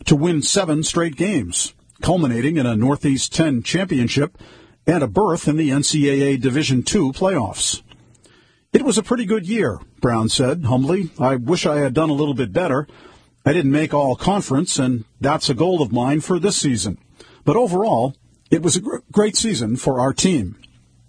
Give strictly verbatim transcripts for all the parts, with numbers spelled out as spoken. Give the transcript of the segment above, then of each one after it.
to win seven straight games, culminating in a Northeast ten championship and a berth in the N C double A Division two playoffs. It was a pretty good year, Brown said humbly. I wish I had done a little bit better. I didn't make all conference, and that's a goal of mine for this season. But overall, it was a gr- great season for our team.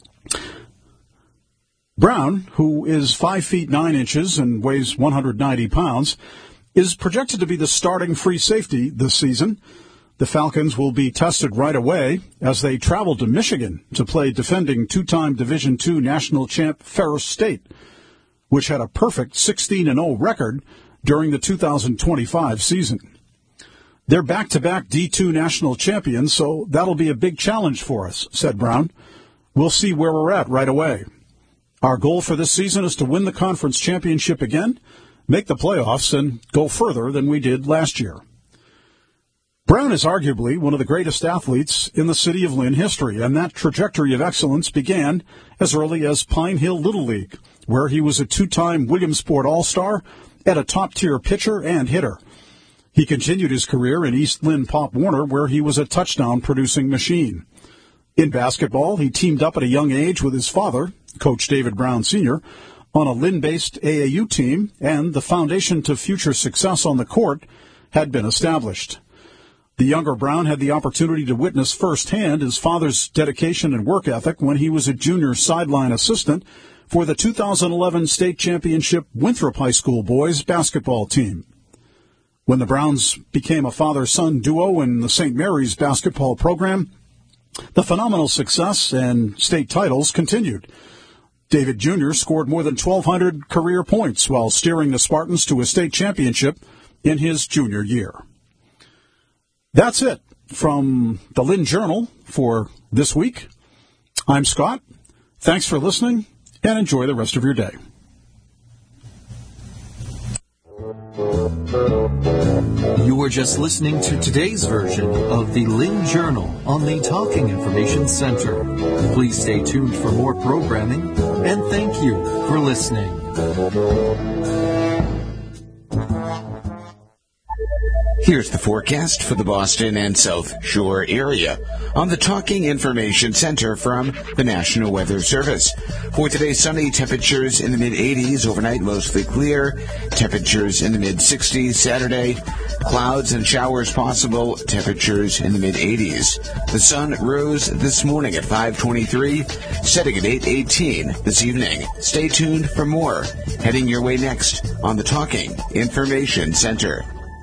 Brown, who is five feet nine inches and weighs one hundred ninety pounds, is projected to be the starting free safety this season. The Falcons will be tested right away as they travel to Michigan to play defending two-time Division two national champ Ferris State, which had a perfect sixteen and oh record during the two thousand twenty-five season. They're back-to-back D two national champions, so that'll be a big challenge for us, said Brown. We'll see where we're at right away. Our goal for this season is to win the conference championship again, make the playoffs, and go further than we did last year. Brown is arguably one of the greatest athletes in the city of Lynn history, and that trajectory of excellence began as early as Pine Hill Little League, where he was a two-time Williamsport All-Star and a top-tier pitcher and hitter. He continued his career in East Lynn Pop Warner, where he was a touchdown-producing machine. In basketball, he teamed up at a young age with his father, Coach David Brown Senior, on a Lynn-based A A U team, and the foundation to future success on the court had been established. The younger Brown had the opportunity to witness firsthand his father's dedication and work ethic when he was a junior sideline assistant for the two thousand eleven state championship Winthrop High School boys basketball team. When the Browns became a father-son duo in the Saint Mary's basketball program, the phenomenal success and state titles continued. David Junior scored more than twelve hundred career points while steering the Spartans to a state championship in his junior year. That's it from the Lynn Journal for this week. I'm Scott. Thanks for listening, and enjoy the rest of your day. You were just listening to today's version of the Lynn Journal on the Talking Information Center. Please stay tuned for more programming, and thank you for listening. Here's the forecast for the Boston and South Shore area on the Talking Information Center from the National Weather Service. For today, sunny, temperatures in the mid-eighties, overnight mostly clear, temperatures in the mid-sixties. Saturday, clouds and showers possible, temperatures in the mid-eighties. The sun rose this morning at five twenty-three, setting at eight eighteen this evening. Stay tuned for more, heading your way next on the Talking Information Center.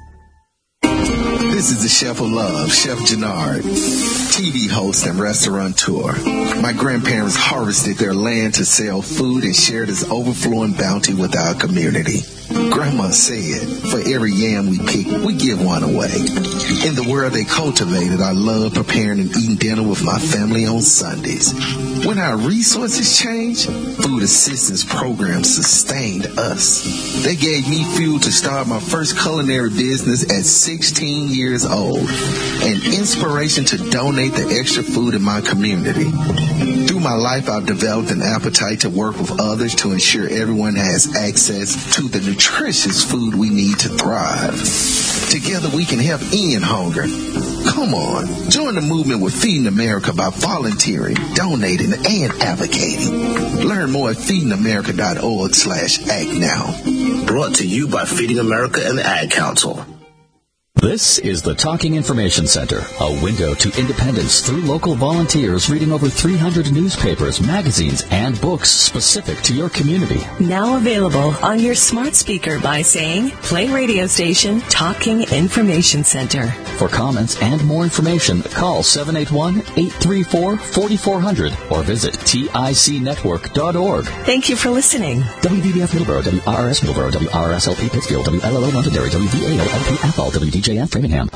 This is the Chef of Love, Chef Gennard, T V host and restaurateur. My grandparents harvested their land to sell food and share this overflowing bounty with our community. Grandma said, for every yam we pick, we give one away. In the world they cultivated, I love preparing and eating dinner with my family on Sundays. When our resources changed, food assistance programs sustained us. They gave me fuel to start my first culinary business at sixteen years old, and inspiration to donate the extra food in my community. Through my life, I've developed an appetite to work with others to ensure everyone has access to the nutritious food we need to thrive. Together we can help end hunger. Come on, join the movement with Feeding America by volunteering, donating, and advocating. Learn more at feeding america dot org slash act now. Brought to you by Feeding America and the Ad Council. This is the Talking Information Center, a window to independence through local volunteers reading over three hundred newspapers, magazines, and books specific to your community. Now available on your smart speaker by saying, play radio station Talking Information Center. For comments and more information, call seven eight one, eight three four, four four zero zero or visit tic network dot org. Thank you for listening. W D B F Middleborough, W R R S Middleborough, W R R S L P Pittsfield, W L L O Londonderry, W V A O L P Athol, W D J F Framingham.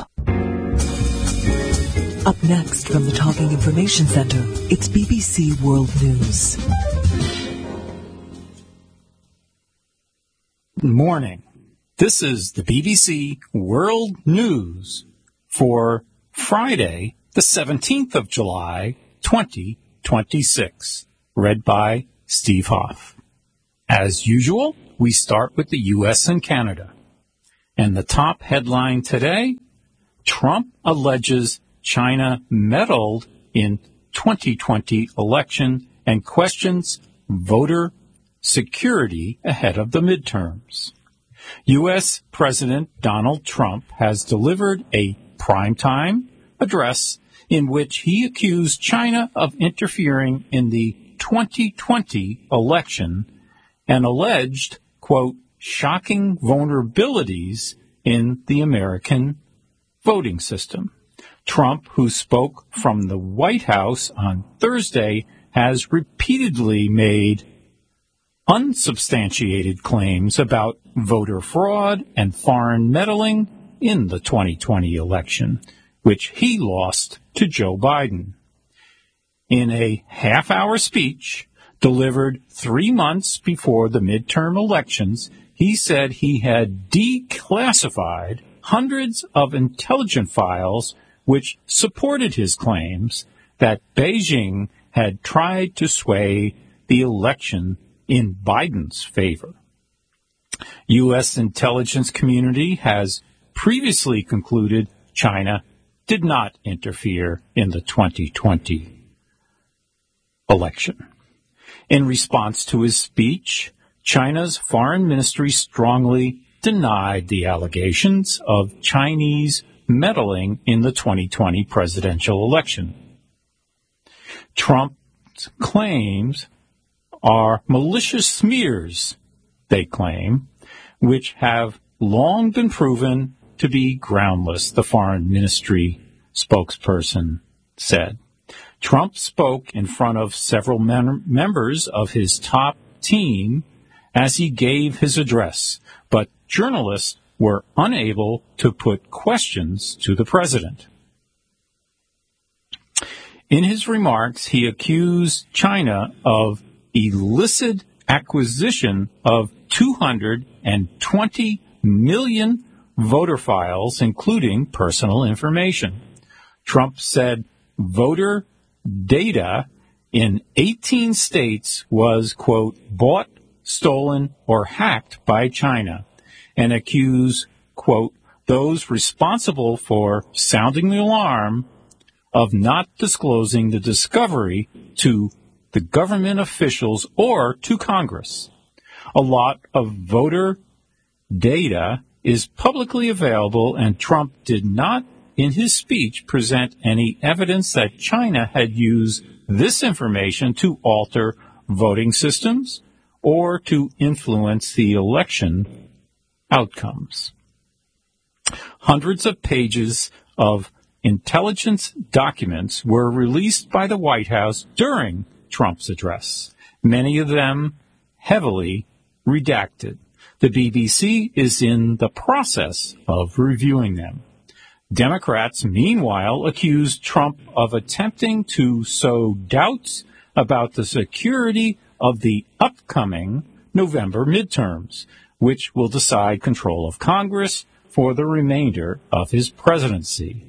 Up next from the Talking Information Center, it's B B C World News. Good morning. This is the B B C World News for Friday, the seventeenth of July, twenty twenty-six. Read by Steve Hoff. As usual, we start with the U S and Canada. And the top headline today, Trump alleges China meddled in twenty twenty election and questions voter security ahead of the midterms. U S. President Donald Trump has delivered a primetime address in which he accused China of interfering in the twenty twenty election and alleged, quote, shocking vulnerabilities in the American voting system. Trump, who spoke from the White House on Thursday, has repeatedly made unsubstantiated claims about voter fraud and foreign meddling in the twenty twenty election, which he lost to Joe Biden. In a half-hour speech delivered three months before the midterm elections, he said he had declassified hundreds of intelligence files which supported his claims that Beijing had tried to sway the election in Biden's favor. U S intelligence community has previously concluded China did not interfere in the twenty twenty election. In response to his speech, China's foreign ministry strongly denied the allegations of Chinese meddling in the twenty twenty presidential election. Trump's claims are malicious smears, they claim, which have long been proven to be groundless, the foreign ministry spokesperson said. Trump spoke in front of several mem- members of his top team as he gave his address, but journalists were unable to put questions to the president. In his remarks, he accused China of illicit acquisition of two hundred twenty million voter files, including personal information. Trump said voter data in eighteen states was, quote, bought, stolen, or hacked by China, and accused, quote, those responsible for sounding the alarm of not disclosing the discovery to the government officials or to Congress. A lot of voter data is publicly available, and Trump did not, in his speech, present any evidence that China had used this information to alter voting systems or to influence the election outcomes. Hundreds of pages of intelligence documents were released by the White House during Trump's address, many of them heavily redacted. The B B C is in the process of reviewing them. Democrats, meanwhile, accused Trump of attempting to sow doubts about the security of the upcoming November midterms, which will decide control of Congress for the remainder of his presidency.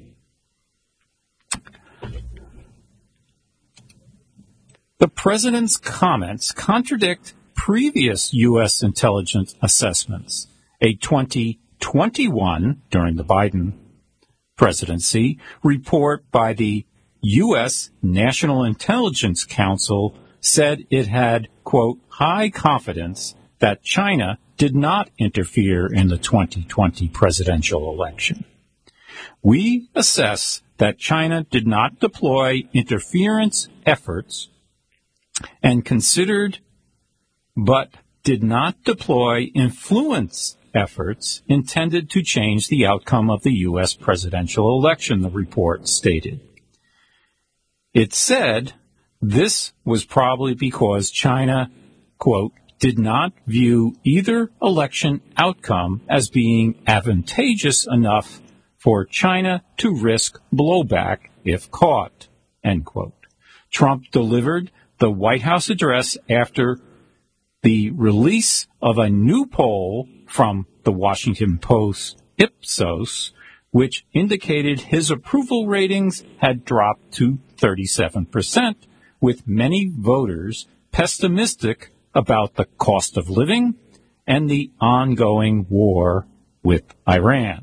The president's comments contradict previous U S intelligence assessments. A twenty twenty-one, during the Biden presidency, report by the U S National Intelligence Council said it had, quote, high confidence that China did not interfere in the twenty twenty presidential election. We assess that China did not deploy interference efforts and considered but did not deploy influence efforts intended to change the outcome of the U S presidential election, the report stated. It said this was probably because China, quote, did not view either election outcome as being advantageous enough for China to risk blowback if caught, end quote. Trump delivered the White House address after the release of a new poll from the Washington Post Ipsos, which indicated his approval ratings had dropped to thirty-seven percent, with many voters pessimistic about the cost of living and the ongoing war with Iran.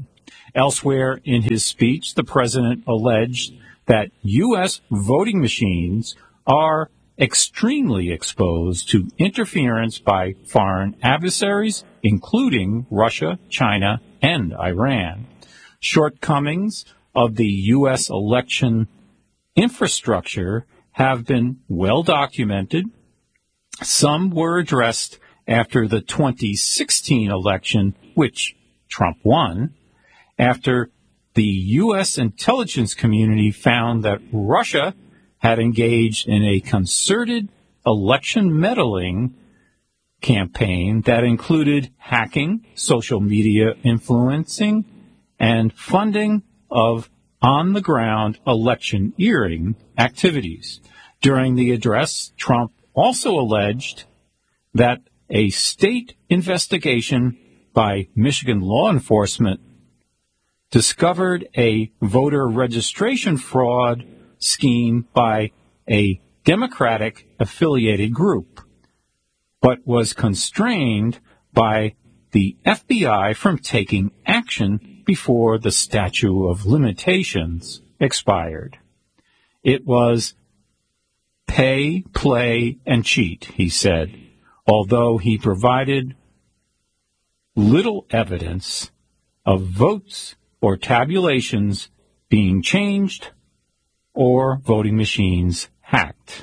Elsewhere in his speech, the president alleged that U S voting machines are extremely exposed to interference by foreign adversaries, including Russia, China, and Iran. Shortcomings of the U S election infrastructure have been well documented. Some were addressed after the twenty sixteen election, which Trump won, after the U S intelligence community found that Russia had engaged in a concerted election meddling campaign that included hacking, social media influencing, and funding of on-the-ground electioneering activities. During the address, Trump also alleged that a state investigation by Michigan law enforcement discovered a voter registration fraud scheme by a Democratic-affiliated group, but was constrained by the F B I from taking action before the statute of limitations expired. It was pay, play, and cheat, he said, although he provided little evidence of votes or tabulations being changed or voting machines hacked.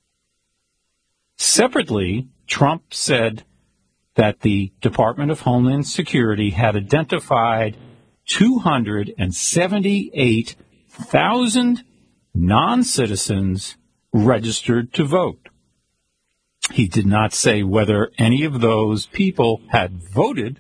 Separately, Trump said that the Department of Homeland Security had identified two hundred seventy-eight thousand non-citizens registered to vote. He did not say whether any of those people had voted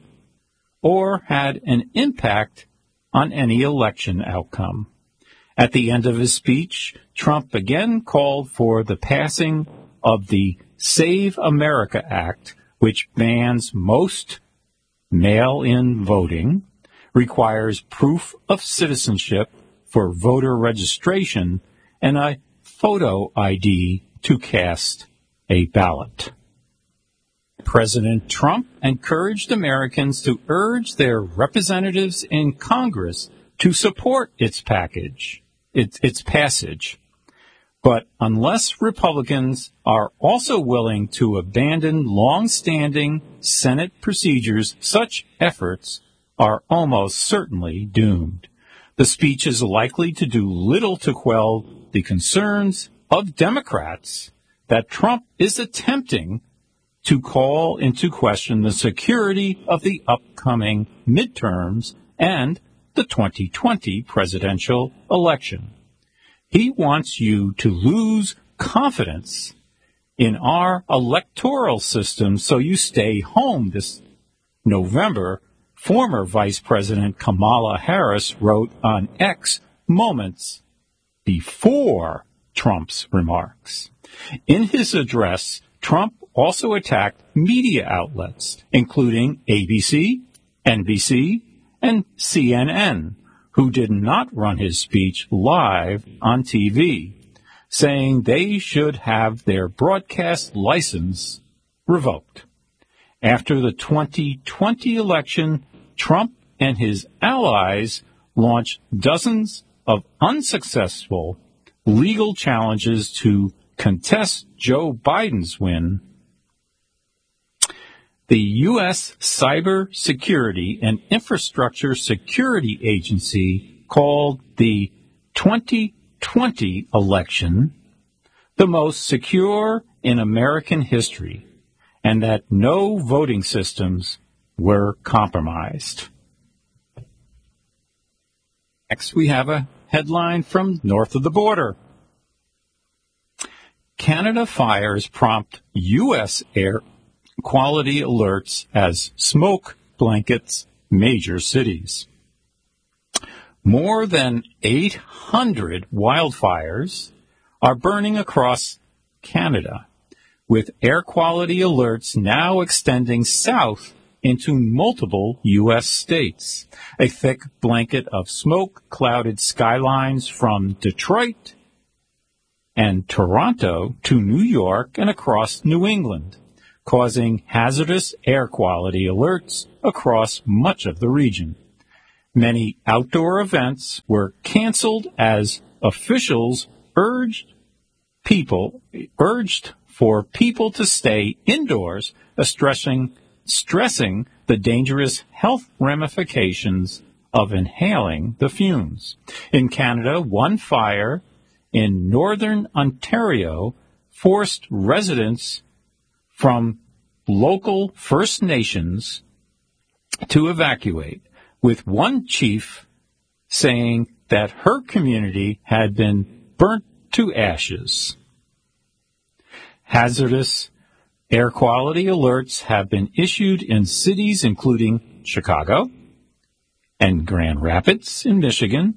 or had an impact on any election outcome. At the end of his speech, Trump again called for the passing of the Save America Act, which bans most mail-in voting, requires proof of citizenship for voter registration, and a photo I D to cast a ballot. President Trump encouraged Americans to urge their representatives in Congress to support its package, its, its passage. But unless Republicans are also willing to abandon long-standing Senate procedures, such efforts are almost certainly doomed. The speech is likely to do little to quell the concerns of Democrats that Trump is attempting to call into question the security of the upcoming midterms and the twenty twenty presidential election. He wants you to lose confidence in our electoral system so you stay home this November. Former Vice President Kamala Harris wrote on X moments before Trump's remarks. In his address, Trump also attacked media outlets, including A B C, N B C, and C N N, who did not run his speech live on T V, saying they should have their broadcast license revoked. After the twenty twenty election, Trump and his allies launched dozens of unsuccessful legal challenges to contest Joe Biden's win. The U S Cyber Security and Infrastructure Security Agency called the twenty twenty election the most secure in American history, and that no voting systems were compromised. Next, we have a headline from north of the border. Canada fires prompt U S air quality alerts as smoke blankets major cities. More than eight hundred wildfires are burning across Canada, with air quality alerts now extending south into multiple U S states. A thick blanket of smoke clouded skylines from Detroit and Toronto to New York and across New England, causing hazardous air quality alerts across much of the region. Many outdoor events were canceled as officials urged people urged for people to stay indoors, stressing stressing the dangerous health ramifications of inhaling the fumes. In Canada, one fire in northern Ontario forced residents from local First Nations to evacuate, with one chief saying that her community had been burnt to ashes. Hazardous air quality alerts have been issued in cities including Chicago and Grand Rapids in Michigan,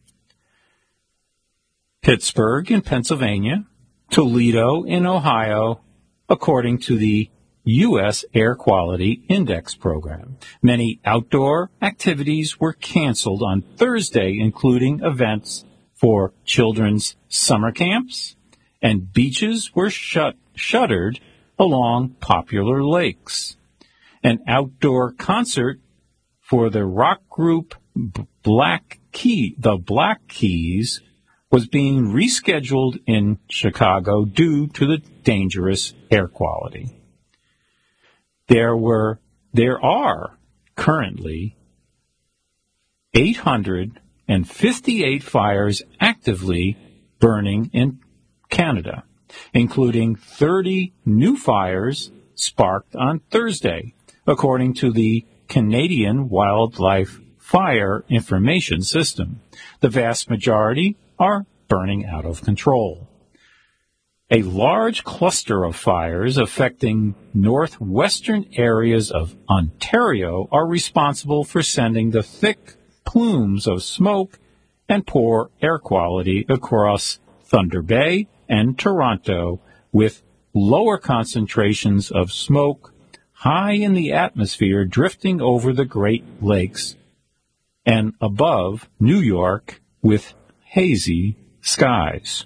Pittsburgh in Pennsylvania, Toledo in Ohio, according to the U S Air Quality Index program. Many outdoor activities were canceled on Thursday, including events for children's summer camps, and beaches were shut, shuttered along popular lakes. An outdoor concert for the rock group Black Key, the Black Keys, was being rescheduled in Chicago due to the dangerous air quality. There were, there are currently eight hundred fifty-eight fires actively burning in Canada, including thirty new fires sparked on Thursday, according to the Canadian Wildlife Fire Information System. The vast majority are burning out of control. A large cluster of fires affecting northwestern areas of Ontario are responsible for sending the thick plumes of smoke and poor air quality across Thunder Bay and Toronto, with lower concentrations of smoke high in the atmosphere drifting over the Great Lakes and above New York with hazy skies.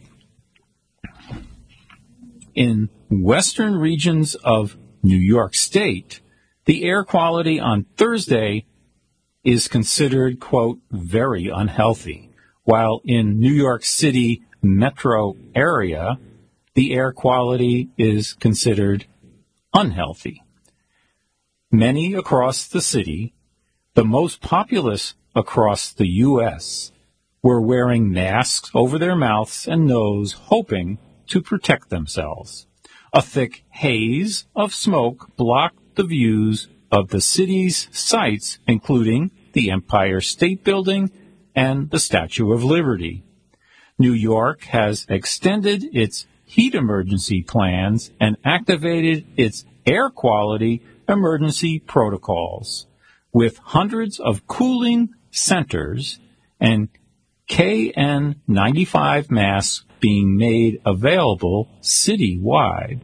In western regions of New York State, the air quality on Thursday is considered, quote, very unhealthy, while in New York City metro area, the air quality is considered unhealthy. Many across the city, the most populous across the U S, were wearing masks over their mouths and nose, hoping to protect themselves. A thick haze of smoke blocked the views of the city's sites, including the Empire State Building and the Statue of Liberty. New York has extended its heat emergency plans and activated its air quality emergency protocols, with hundreds of cooling centers and K N ninety-five masks being made available citywide.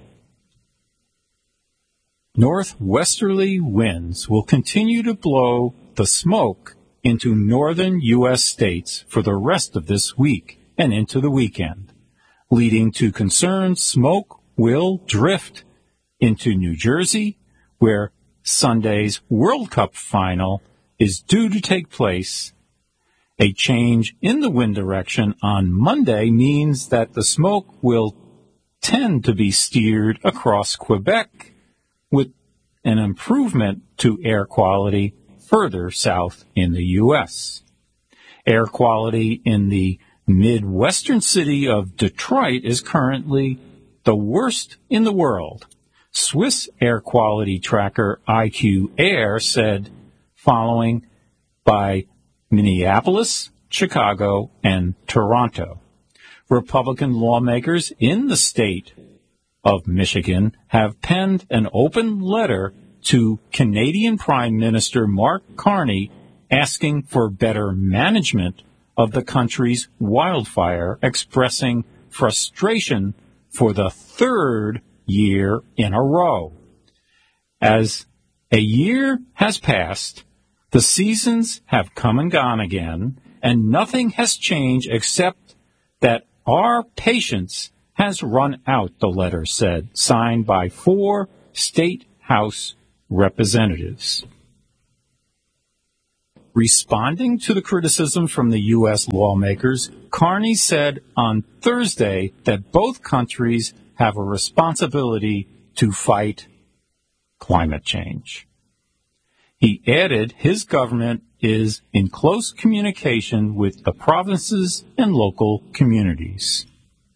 Northwesterly winds will continue to blow the smoke into northern U S states for the rest of this week and into the weekend, leading to concerns smoke will drift into New Jersey, where Sunday's World Cup final is due to take place. A change in the wind direction on Monday means that the smoke will tend to be steered across Quebec, with an improvement to air quality further south in the U S. Air quality in the Midwestern city of Detroit is currently the worst in the world. Swiss air quality tracker I Q Air said, following by Minneapolis, Chicago, and Toronto. Republican lawmakers in the state of Michigan have penned an open letter to Canadian Prime Minister Mark Carney asking for better management of the country's wildfire, expressing frustration for the third year in a row. As a year has passed, the seasons have come and gone again, and nothing has changed except that our patience has run out, the letter said, signed by four state House representatives. Responding to the criticism from the U S lawmakers, Carney said on Thursday that both countries have a responsibility to fight climate change. He added his government is in close communication with the provinces and local communities.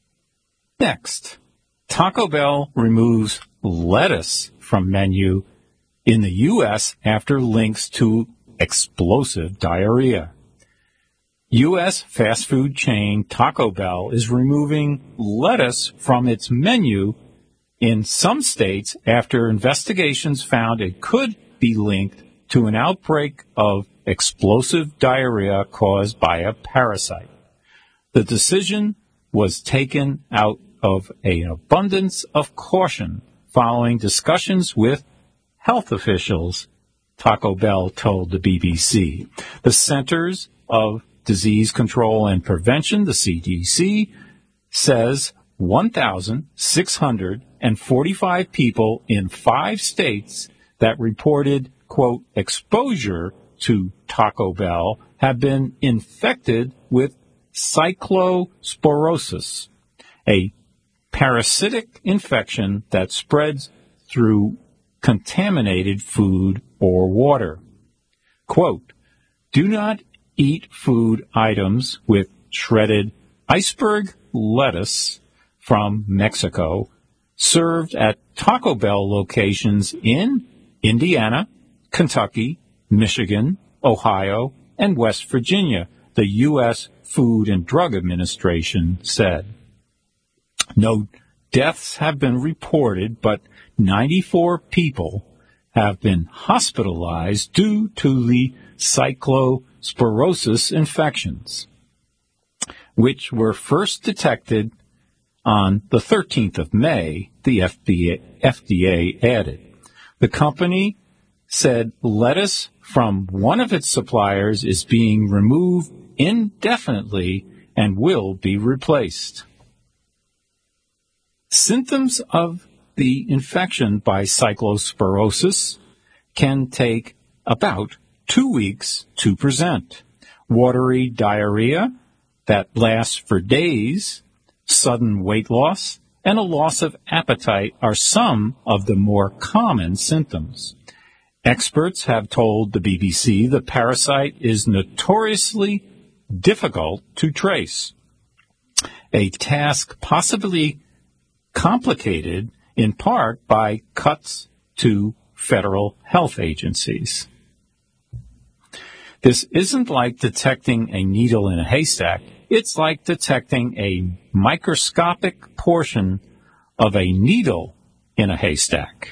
Next, Taco Bell removes lettuce from menu in the U S after links to explosive diarrhea. U S fast food chain Taco Bell is removing lettuce from its menu in some states after investigations found it could be linked to an outbreak of explosive diarrhea caused by a parasite. The decision was taken out of an abundance of caution following discussions with health officials, Taco Bell told the B B C. The Centers of Disease Control and Prevention, the C D C, says one thousand six hundred forty-five people in five states that reported, quote, exposure to Taco Bell have been infected with cyclosporosis, a parasitic infection that spreads through contaminated food or water. Quote, do not eat food items with shredded iceberg lettuce from Mexico served at Taco Bell locations in Indiana, Kentucky, Michigan, Ohio, and West Virginia, the U S Food and Drug Administration said. No deaths have been reported, but ninety-four people have been hospitalized due to the cyclosporosis infections, which were first detected on the thirteenth of May, the F D A added. The company said lettuce from one of its suppliers is being removed indefinitely and will be replaced. Symptoms of the infection by cyclosporosis can take about two weeks to present. Watery diarrhea that lasts for days, sudden weight loss, and a loss of appetite are some of the more common symptoms. Experts have told the B B C the parasite is notoriously difficult to trace, a task possibly complicated in part by cuts to federal health agencies. This isn't like detecting a needle in a haystack. It's like detecting a microscopic portion of a needle in a haystack.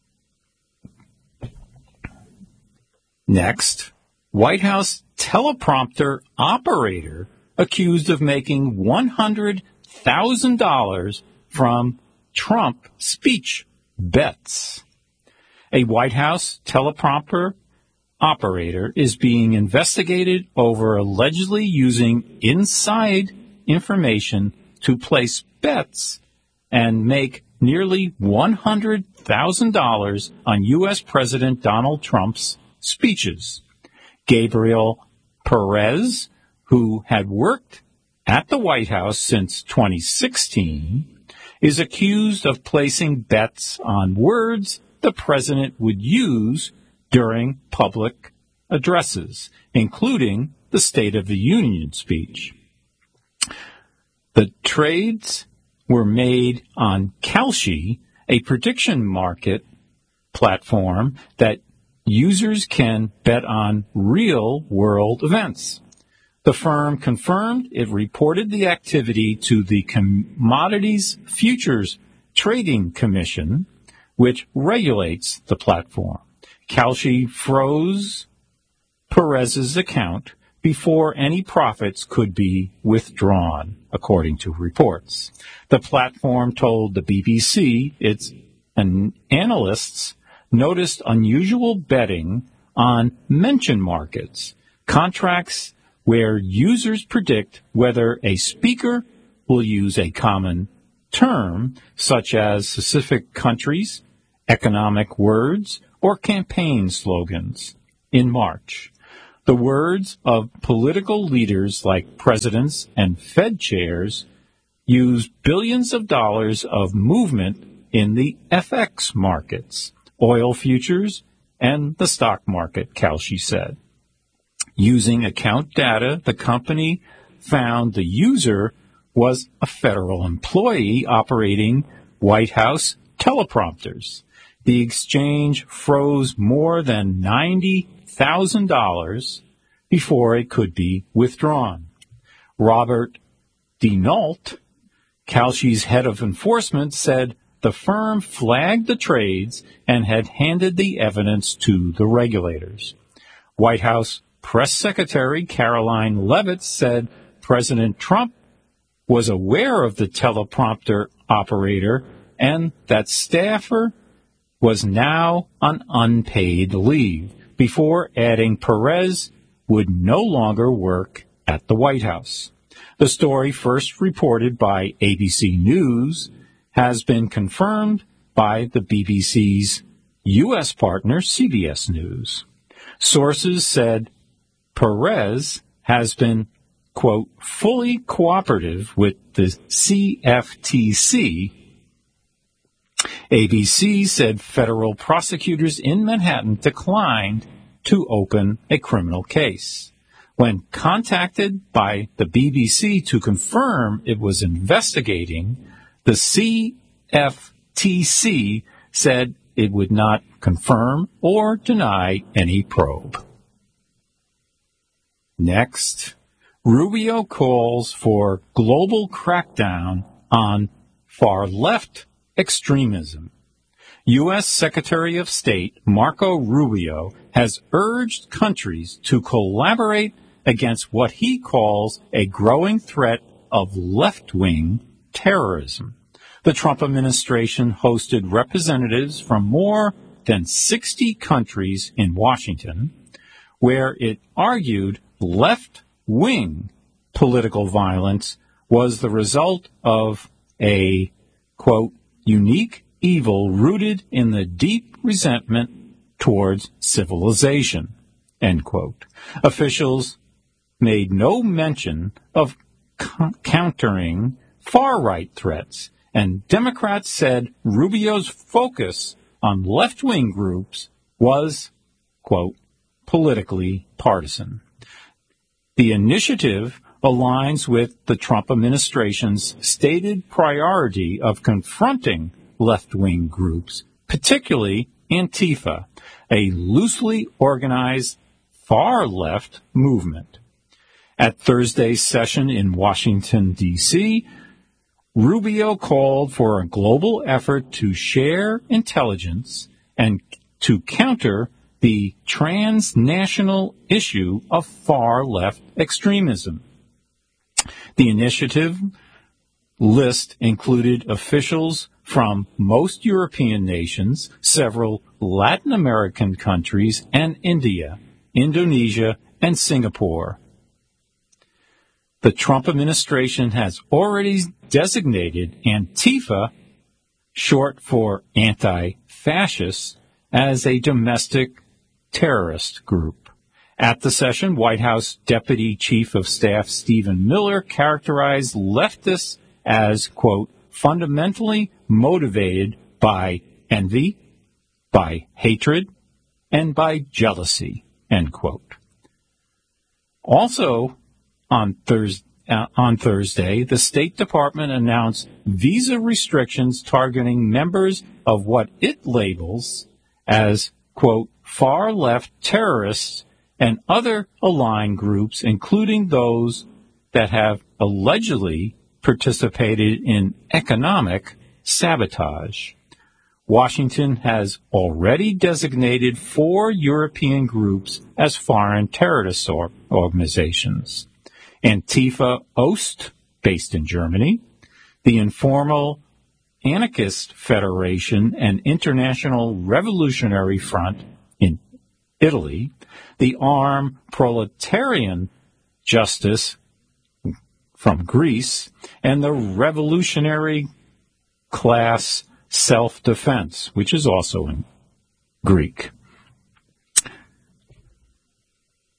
Next, White House teleprompter operator accused of making one hundred thousand dollars from Trump speech bets. A White House teleprompter operator is being investigated over allegedly using inside information to place bets and make nearly one hundred thousand dollars on U S President Donald Trump's speeches. Gabriel Perez, who had worked at the White House since twenty sixteen, is accused of placing bets on words the president would use during public addresses, including the State of the Union speech. The trades were made on Kalshi, a prediction market platform that users can bet on real-world events. The firm confirmed it reported the activity to the Commodities Futures Trading Commission, which regulates the platform. Kalshi froze Perez's account before any profits could be withdrawn, according to reports. The platform told the B B C its an- analysts noticed unusual betting on mention markets, contracts where users predict whether a speaker will use a common term, such as specific countries, economic words, or campaign slogans. In March, the The words of political leaders like presidents and Fed chairs use billions of dollars of movement in the F X markets, oil futures, and the stock market, Kalshi said. Using account data, the company found the user was a federal employee operating White House teleprompters. The exchange froze more than ninety thousand dollars before it could be withdrawn. Robert Denault, Kalshi's head of enforcement, said the firm flagged the trades and had handed the evidence to the regulators. White House Press Secretary Caroline Leavitt said President Trump was aware of the teleprompter operator and that staffer was now on unpaid leave, before adding Perez would no longer work at the White House. The story, first reported by A B C News, has been confirmed by the B B C's U S partner, C B S News. Sources said Perez has been, quote, fully cooperative with the C F T C. A B C said federal prosecutors in Manhattan declined to open a criminal case. When contacted by the B B C to confirm it was investigating, the C F T C said it would not confirm or deny any probe. Next, Rubio calls for global crackdown on far-left extremism. U S. Secretary of State Marco Rubio has urged countries to collaborate against what he calls a growing threat of left-wing terrorism. The Trump administration hosted representatives from more than sixty countries in Washington, where it argued left-wing political violence was the result of a, quote, unique evil rooted in the deep resentment towards civilization, end quote. Officials made no mention of co- countering far-right threats, and Democrats said Rubio's focus on left-wing groups was, quote, politically partisan. The initiative aligns with the Trump administration's stated priority of confronting left-wing groups, particularly Antifa, a loosely organized far-left movement. At Thursday's session in Washington, D C, Rubio called for a global effort to share intelligence and to counter the transnational issue of far-left extremism. The initiative list included officials from most European nations, several Latin American countries, and India, Indonesia, and Singapore. The Trump administration has already designated Antifa, short for anti-fascist, as a domestic terrorist group. At the session, White House Deputy Chief of Staff Stephen Miller characterized leftists as, quote, fundamentally motivated by envy, by hatred, and by jealousy, end quote. Also, on Thursday, uh, on Thursday, the State Department announced visa restrictions targeting members of what it labels as, quote, far-left terrorists and other aligned groups, including those that have allegedly participated in economic sabotage. Washington has already designated four European groups as foreign terrorist or- organizations. Antifa Ost, based in Germany, the Informal Anarchist Federation and International Revolutionary Front in Italy, the Armed Proletarian Justice from Greece, and the Revolutionary Class Self-Defense, which is also in Greek.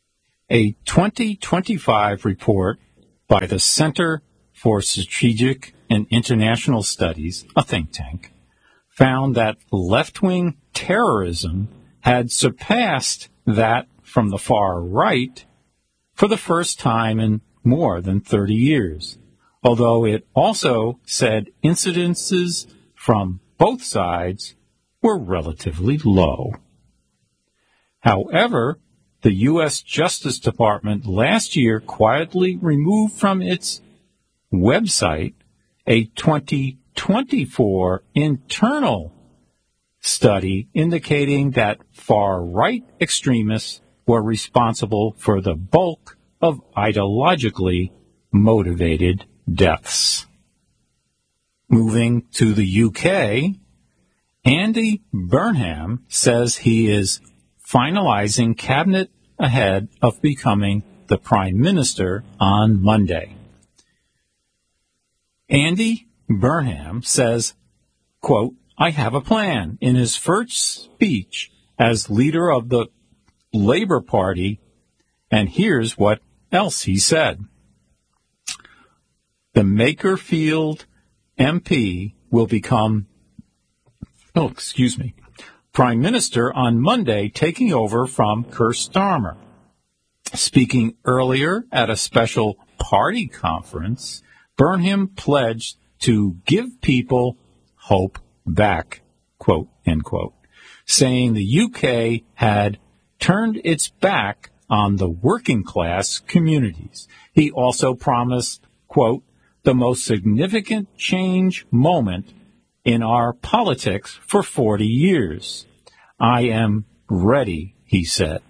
A twenty twenty-five report by the Center for Strategic and International Studies, a think tank, found that left-wing terrorism had surpassed that from the far right for the first time in more than thirty years, although it also said incidences from both sides were relatively low. However, the U S Justice Department last year quietly removed from its website a twenty twenty-four internal study indicating that far-right extremists were responsible for the bulk of ideologically motivated deaths. Moving to the U K, Andy Burnham says he is finalizing cabinet ahead of becoming the Prime Minister on Monday. Andy Burnham says, quote, I have a plan. In his first speech as leader of the Labour Party, and here's what else he said. The Makerfield M P will become, oh, excuse me, Prime Minister on Monday, taking over from Keir Starmer. Speaking earlier at a special party conference, Burnham pledged to give people hope back, quote, end quote, saying the U K had turned its back on the working class communities. He also promised, quote, the most significant change moment in our politics for forty years. I am ready, he said.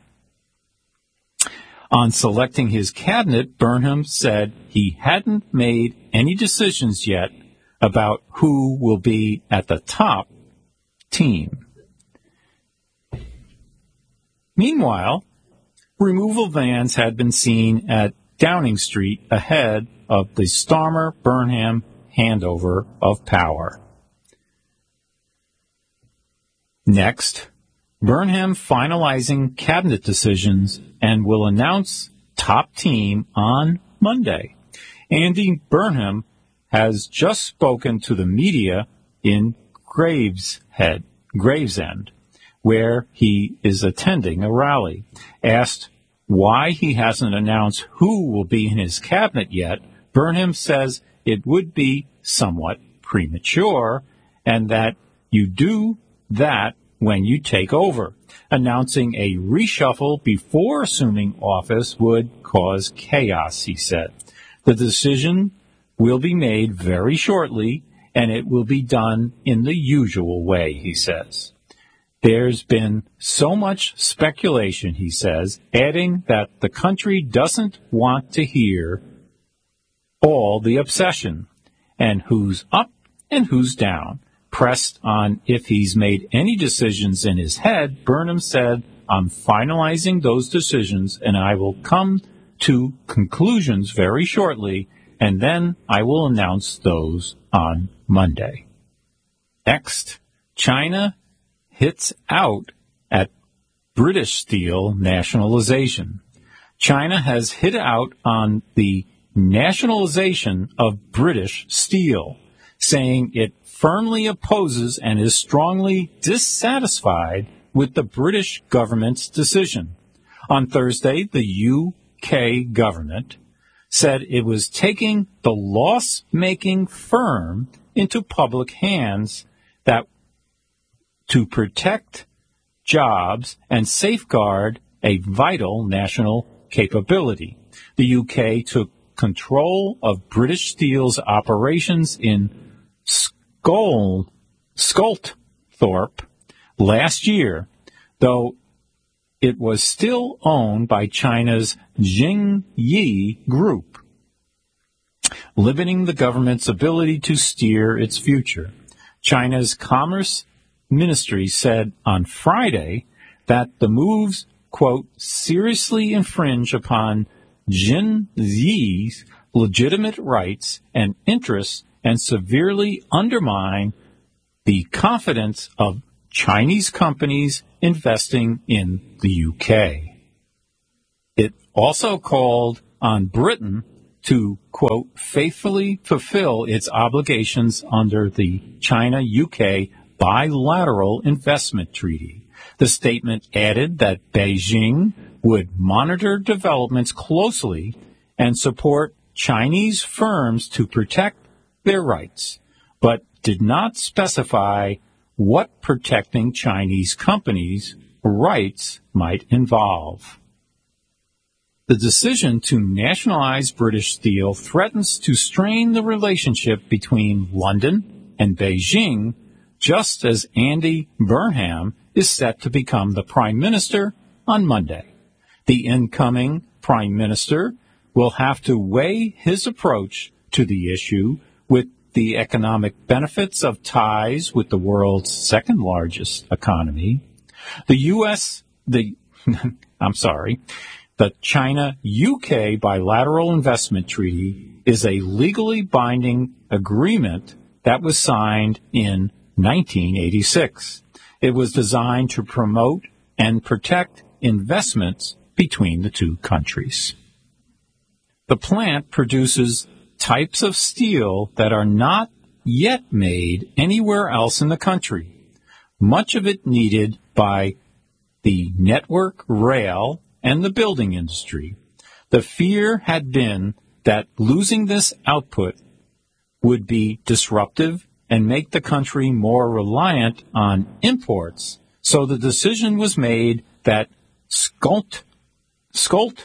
On selecting his cabinet, Burnham said he hadn't made any decisions yet about who will be at the top team. Meanwhile, removal vans had been seen at Downing Street ahead of the Starmer-Burnham handover of power. Next, Burnham finalizing cabinet decisions and will announce top team on Monday. Andy Burnham has just spoken to the media in Graveshead, Gravesend, where he is attending a rally. Asked why he hasn't announced who will be in his cabinet yet, Burnham says it would be somewhat premature and that you do that when you take over. Announcing a reshuffle before assuming office would cause chaos, he said. The decision will be made very shortly, and it will be done in the usual way, he says. There's been so much speculation, he says, adding that the country doesn't want to hear all the obsession and who's up and who's down. Pressed on if he's made any decisions in his head, Burnham said, I'm finalizing those decisions and I will come to conclusions very shortly, and then I will announce those on Monday. Next, China hits out at British Steel nationalization. China has hit out on the nationalization of British Steel, saying it firmly opposes and is strongly dissatisfied with the British government's decision. On Thursday, the U K government said it was taking the loss-making firm into public hands that to protect jobs and safeguard a vital national capability. The U K took control of British Steel's operations in Skull, Sculthorpe last year, though it was still owned by China's Jingyi Group, limiting the government's ability to steer its future. China's Commerce Ministry said on Friday that the moves, quote, seriously infringe upon Jingyi's legitimate rights and interests and severely undermine the confidence of Chinese companies investing in the U K. It also called on Britain to, quote, faithfully fulfill its obligations under the China-U K bilateral investment treaty. The statement added that Beijing would monitor developments closely and support Chinese firms to protect their rights, but did not specify what protecting Chinese companies' rights might involve. The decision to nationalize British Steel threatens to strain the relationship between London and Beijing, just as Andy Burnham is set to become the Prime Minister on Monday. The incoming Prime Minister will have to weigh his approach to the issue with the economic benefits of ties with the world's second largest economy. The U S, the, I'm sorry, the China-U K bilateral investment treaty is a legally binding agreement that was signed in nineteen eighty-six. It was designed to promote and protect investments between the two countries. The plant produces types of steel that are not yet made anywhere else in the country, much of it needed by the network, rail, and the building industry. The fear had been that losing this output would be disruptive and make the country more reliant on imports, so the decision was made that Skolt, Skolt,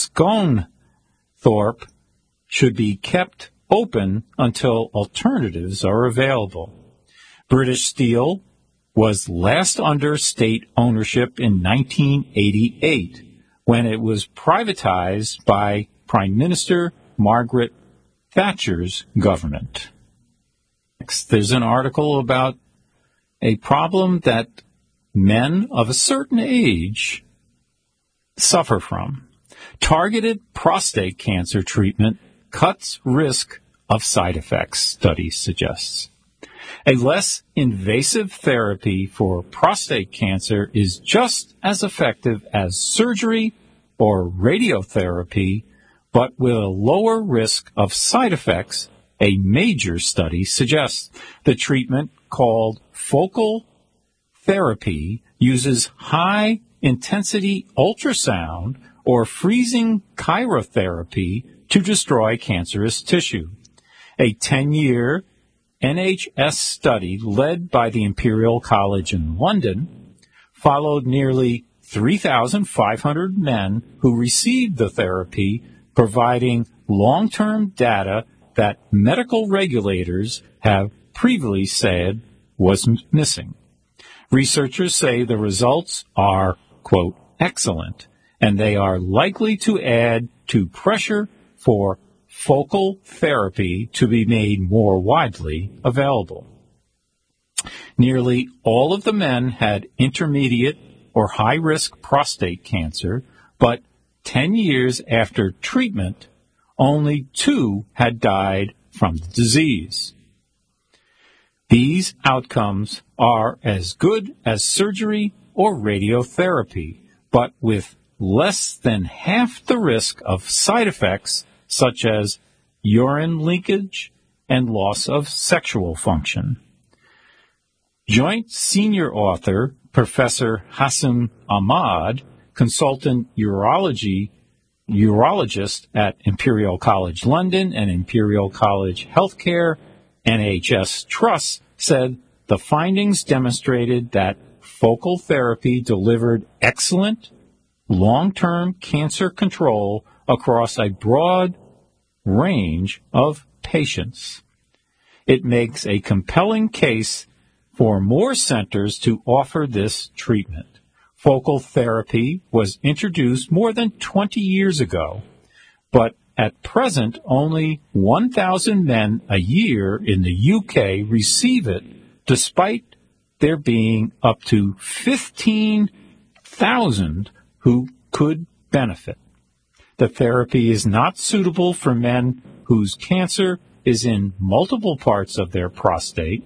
Scunthorpe should be kept open until alternatives are available. British Steel was last under state ownership in nineteen eighty-eight, when it was privatized by Prime Minister Margaret Thatcher's government. Next, there's an article about a problem that men of a certain age suffer from. Targeted prostate cancer treatment cuts risk of side effects, study suggests. A less invasive therapy for prostate cancer is just as effective as surgery or radiotherapy, but with a lower risk of side effects, a major study suggests. The treatment, called focal therapy, uses high-intensity ultrasound or freezing cryotherapy to destroy cancerous tissue. A ten-year N H S study led by the Imperial College in London followed nearly three thousand five hundred men who received the therapy, providing long-term data that medical regulators have previously said was missing. Researchers say the results are, quote, excellent, and they are likely to add to pressure for focal therapy to be made more widely available. Nearly all of the men had intermediate or high-risk prostate cancer, but ten years after treatment, only two had died from the disease. These outcomes are as good as surgery or radiotherapy, but with less than half the risk of side effects such as urine leakage and loss of sexual function. Joint senior author Professor Hassan Ahmad, consultant urology urologist at Imperial College London and Imperial College Healthcare N H S Trust, said the findings demonstrated that focal therapy delivered excellent long-term cancer control across a broad range of patients. It makes a compelling case for more centers to offer this treatment. Focal therapy was introduced more than twenty years ago, but at present only one thousand men a year in the U K receive it, despite there being up to fifteen thousand who could benefit. The therapy is not suitable for men whose cancer is in multiple parts of their prostate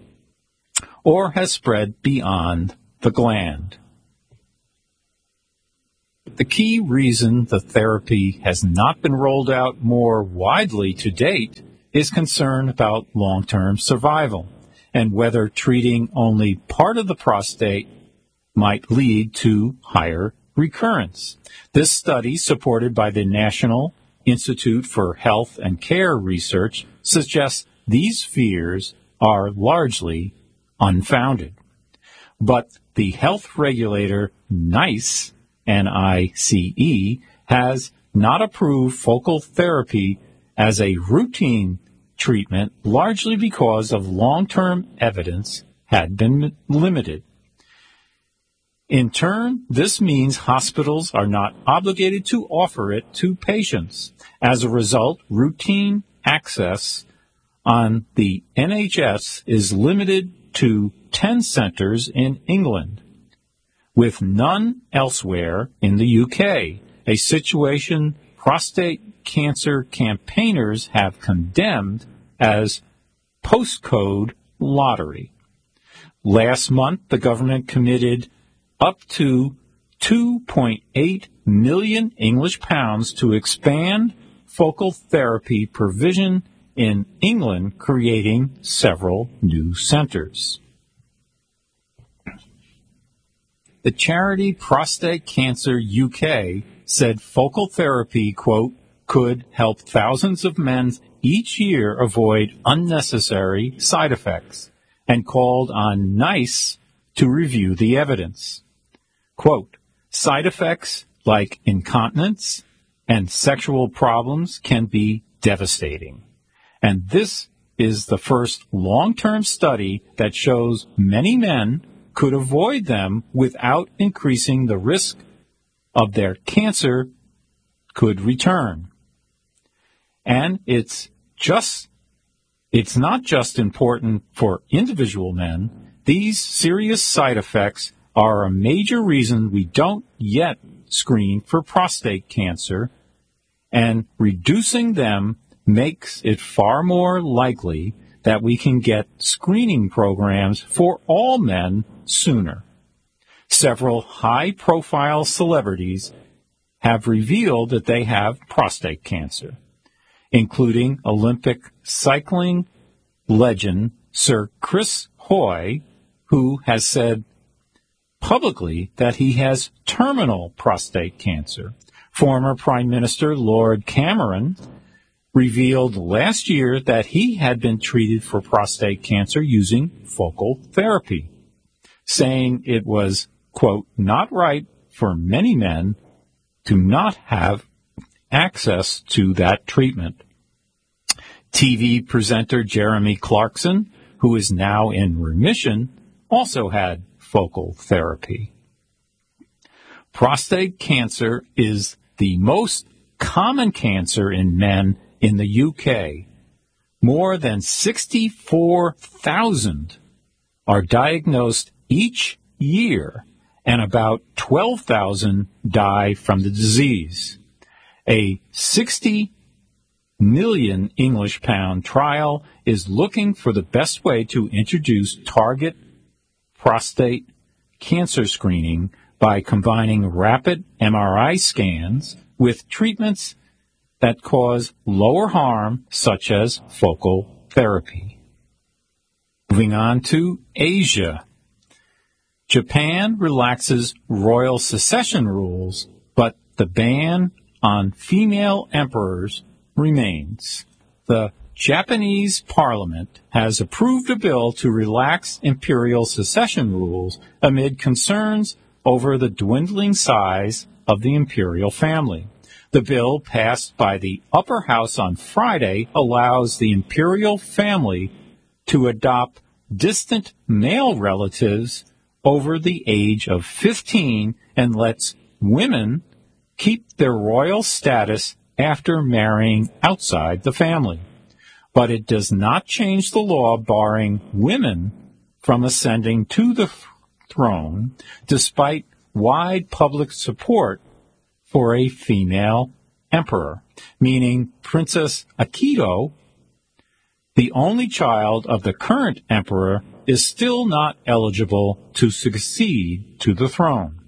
or has spread beyond the gland. The key reason the therapy has not been rolled out more widely to date is concern about long-term survival and whether treating only part of the prostate might lead to higher recurrence. This study, supported by the National Institute for Health and Care Research, suggests these fears are largely unfounded. But the health regulator NICE, N I C E, has not approved focal therapy as a routine treatment, largely because of long-term evidence had been limited. In turn, this means hospitals are not obligated to offer it to patients. As a result, routine access on the N H S is limited to ten centers in England, with none elsewhere in the U K, a situation prostate cancer campaigners have condemned as postcode lottery. Last month, the government committed up to two point eight million English pounds to expand focal therapy provision in England, creating several new centers. The charity Prostate Cancer U K said focal therapy, quote, could help thousands of men each year avoid unnecessary side effects, and called on NICE to review the evidence. Quote, side effects like incontinence and sexual problems can be devastating. And this is the first long-term study that shows many men could avoid them without increasing the risk of their cancer could return. And it's just, it's not just important for individual men. These serious side effects are a major reason we don't yet screen for prostate cancer, and reducing them makes it far more likely that we can get screening programs for all men sooner. Several high-profile celebrities have revealed that they have prostate cancer, including Olympic cycling legend Sir Chris Hoy, who has said publicly that he has terminal prostate cancer. Former Prime Minister Lord Cameron revealed last year that he had been treated for prostate cancer using focal therapy, saying it was, quote, not right for many men to not have access to that treatment. T V presenter Jeremy Clarkson, who is now in remission, also had focal therapy. Prostate cancer is the most common cancer in men in the U K. More than sixty-four thousand are diagnosed each year, and about twelve thousand die from the disease. A sixty million English pound trial is looking for the best way to introduce target prostate cancer screening by combining rapid M R I scans with treatments that cause lower harm, such as focal therapy. Moving on to Asia. Japan relaxes royal succession rules, but the ban on female emperors remains. The Japanese parliament has approved a bill to relax imperial succession rules amid concerns over the dwindling size of the imperial family. The bill, passed by the upper house on Friday, allows the imperial family to adopt distant male relatives over the age of fifteen and lets women keep their royal status after marrying outside the family. But it does not change the law barring women from ascending to the throne, despite wide public support for a female emperor, meaning Princess Akito, the only child of the current emperor, is still not eligible to succeed to the throne.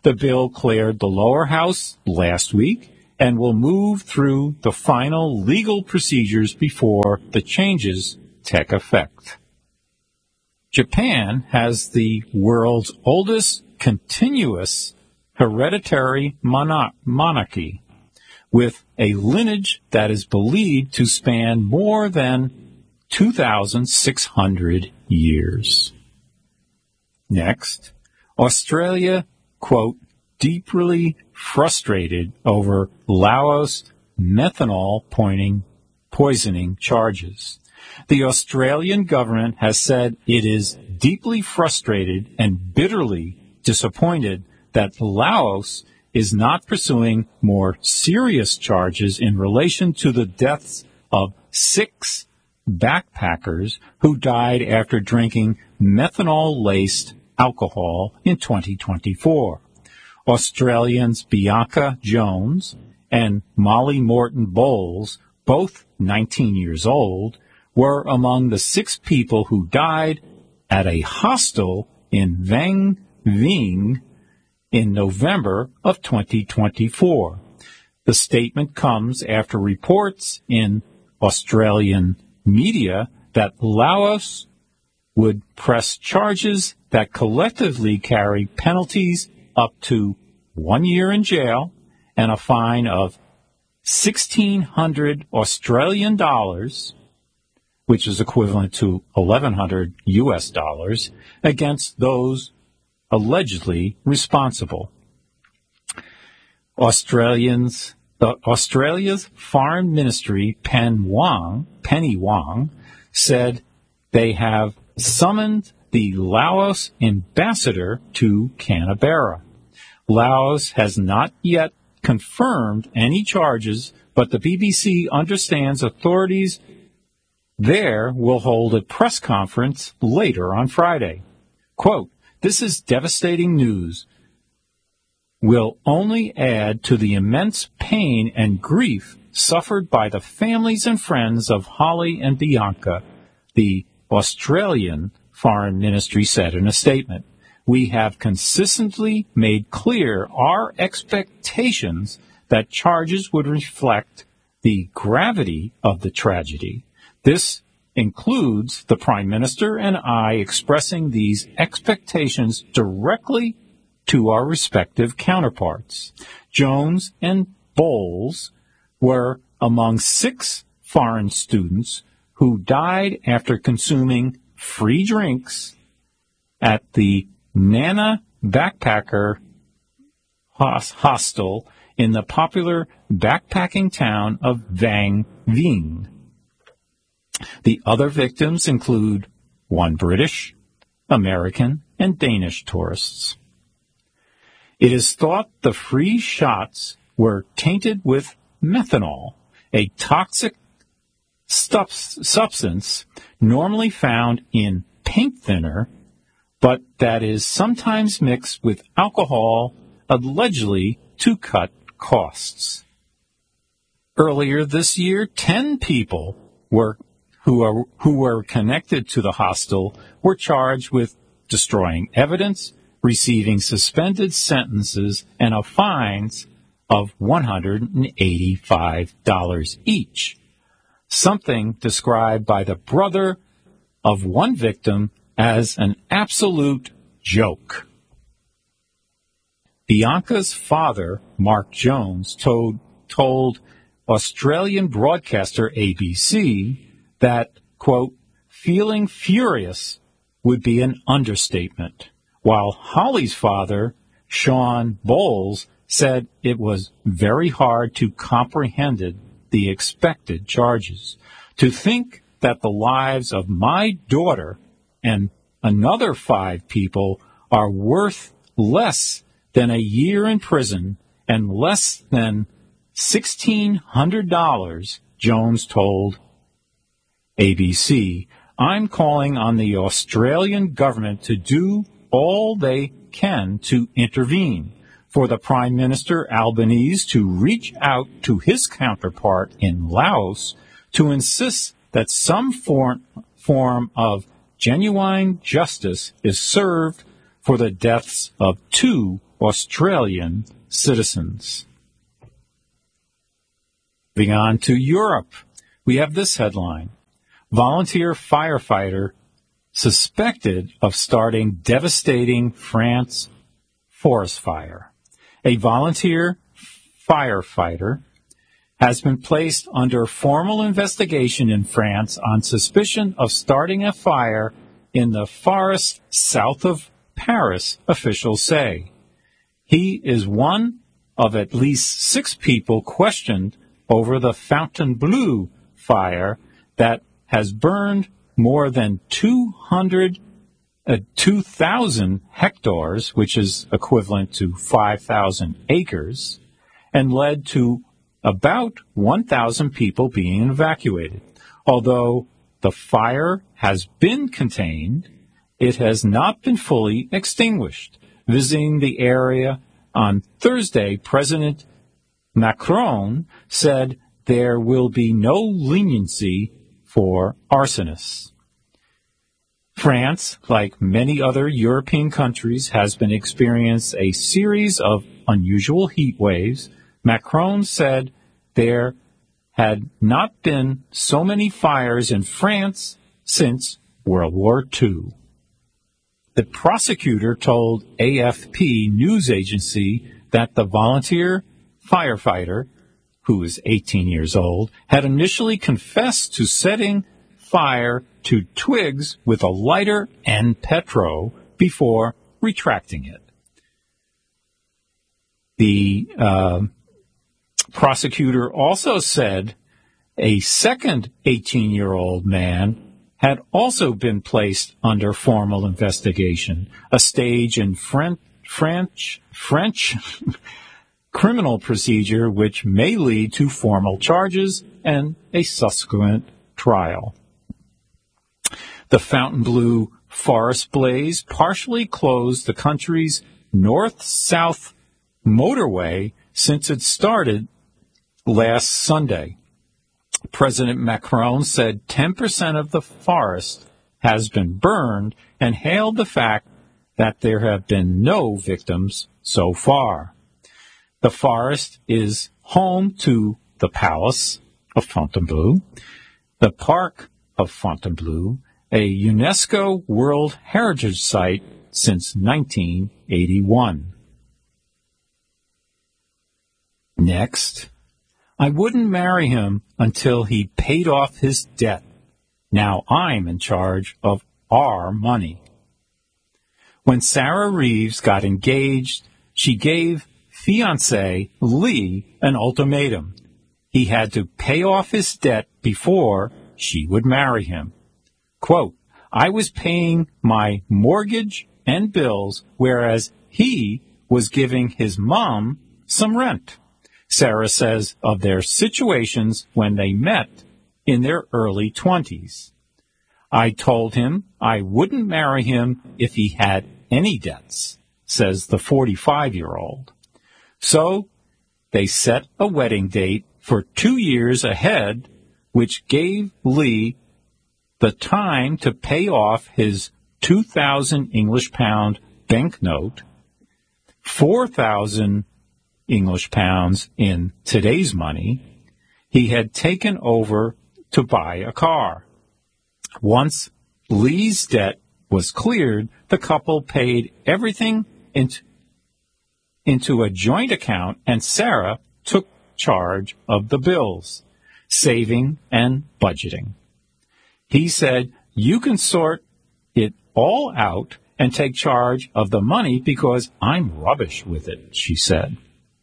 The bill cleared the lower house last week and will move through the final legal procedures before the changes take effect. Japan has the world's oldest continuous hereditary mono- monarchy, with a lineage that is believed to span more than two thousand six hundred years. Next, Australia, quote, deeply frustrated over Laos methanol pointing, poisoning charges. The Australian government has said it is deeply frustrated and bitterly disappointed that Laos is not pursuing more serious charges in relation to the deaths of six backpackers who died after drinking methanol-laced alcohol in twenty twenty-four. Australians Bianca Jones and Molly Morton Bowles, both nineteen years old, were among the six people who died at a hostel in Vang Vieng in November of twenty twenty-four. The statement comes after reports in Australian media that Laos would press charges that collectively carry penalties up to one year in jail and a fine of sixteen hundred Australian dollars, which is equivalent to eleven hundred U S dollars, against those allegedly responsible. Australians, uh, Australia's Foreign Ministry, Pen Wang, Penny Wang, said they have summoned the Laos ambassador to Canberra. Laos has not yet confirmed any charges, but the B B C understands authorities there will hold a press conference later on Friday. Quote, "This is devastating news. Will only add to the immense pain and grief suffered by the families and friends of Holly and Bianca," the Australian Foreign Ministry said in a statement. "We have consistently made clear our expectations that charges would reflect the gravity of the tragedy. This includes the Prime Minister and I expressing these expectations directly to our respective counterparts." Jones and Bowles were among six foreign students who died after consuming free drinks at the Nana Backpacker Hostel in the popular backpacking town of Vang Vieng. The other victims include one British, American, and Danish tourists. It is thought the free shots were tainted with methanol, a toxic stuff, substance normally found in paint thinner, but that is sometimes mixed with alcohol, allegedly to cut costs. Earlier this year, ten people were who are who were connected to the hostel were charged with destroying evidence, receiving suspended sentences, and of fines of one hundred eighty-five dollars each, something described by the brother of one victim as an absolute joke. Bianca's father, Mark Jones, told, told Australian broadcaster A B C that, quote, "feeling furious would be an understatement," while Holly's father, Sean Bowles, said it was very hard to comprehend the expected charges. "To think that the lives of my daughter and another five people are worth less than a year in prison and less than sixteen hundred dollars, Jones told A B C, "I'm calling on the Australian government to do all they can to intervene, for the Prime Minister Albanese to reach out to his counterpart in Laos to insist that some form, form of genuine justice is served for the deaths of two Australian citizens. Moving on to Europe, we have this headline. Volunteer firefighter suspected of starting devastating France forest fire. A volunteer firefighter has been placed under formal investigation in France on suspicion of starting a fire in the forest south of Paris, officials say. He is one of at least six people questioned over the Fontainebleau fire that has burned more than two hundred, uh, two thousand hectares, which is equivalent to five thousand acres, and led to about one thousand people being evacuated. Although the fire has been contained, it has not been fully extinguished. Visiting the area on Thursday, President Macron said there will be no leniency for arsonists. France, like many other European countries, has been experiencing a series of unusual heat waves. Macron said there had not been so many fires in France since World War Two. The prosecutor told A F P news agency that the volunteer firefighter, who is eighteen years old, had initially confessed to setting fire to twigs with a lighter and petrol before retracting it. The uh, prosecutor also said a second eighteen-year-old man had also been placed under formal investigation, a stage in French, French, French criminal procedure which may lead to formal charges and a subsequent trial. The Fontainebleau forest blaze partially closed the country's north-south motorway since it started last Sunday. President Macron said ten percent of the forest has been burned and hailed the fact that there have been no victims so far. The forest is home to the Palace of Fontainebleau, the Park of Fontainebleau, a UNESCO World Heritage Site since nineteen eighty-one. Next, I wouldn't marry him until he paid off his debt. Now I'm in charge of our money. When Sarah Reeves got engaged, she gave fiancé Lee an ultimatum. He had to pay off his debt before she would marry him. Quote, I was paying my mortgage and bills, whereas he was giving his mom some rent. Sarah says of their situations when they met in their early twenties. I told him I wouldn't marry him if he had any debts, says the forty-five-year-old. So they set a wedding date for two years ahead, which gave Lee the time to pay off his two thousand English pound banknote, four thousand English pounds in today's money, he had taken over to buy a car. Once Lee's debt was cleared, the couple paid everything into, into a joint account, and Sarah took charge of the bills, saving and budgeting. He said, you can sort it all out and take charge of the money because I'm rubbish with it, she said.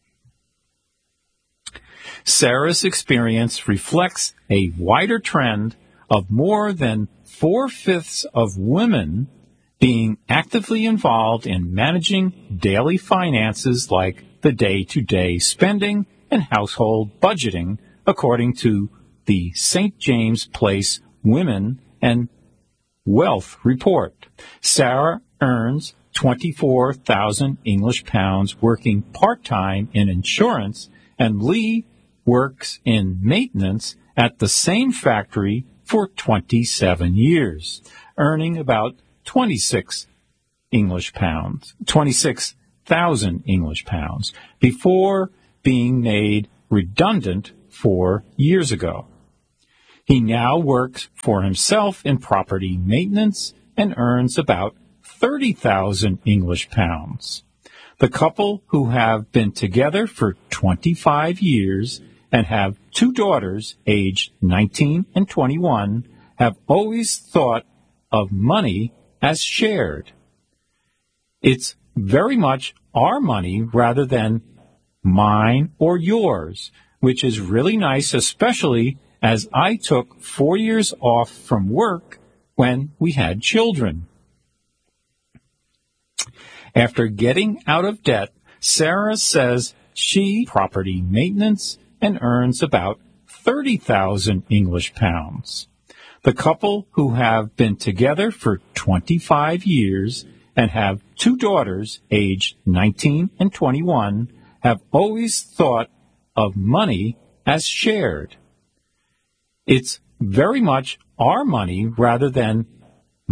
Sarah's experience reflects a wider trend of more than four-fifths of women being actively involved in managing daily finances like the day-to-day spending and household budgeting, according to the Saint James Place Women and Wealth Report. Sarah earns twenty-four thousand English pounds working part-time in insurance, and Lee works in maintenance at the same factory for twenty-seven years, earning about twenty-six English pounds, twenty-six thousand English pounds before being made redundant four years ago. He now works for himself in property maintenance and earns about thirty thousand English pounds. The couple, who have been together for twenty-five years and have two daughters aged nineteen and twenty-one, have always thought of money as shared. It's very much our money rather than mine or yours, which is really nice, especially as I took four years off from work when we had children. After getting out of debt, Sarah says she property maintenance and earns about thirty thousand English pounds. The couple, who have been together for twenty-five years and have two daughters aged nineteen and twenty-one, have always thought of money as shared. It's very much our money rather than